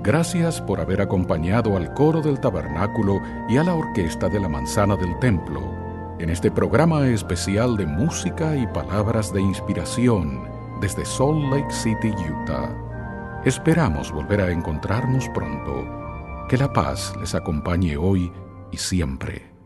Gracias por haber acompañado al coro del tabernáculo y a la orquesta de la manzana del templo en este programa especial de música y palabras de inspiración desde Salt Lake City, Utah. Esperamos volver a encontrarnos pronto. Que la paz les acompañe hoy y siempre.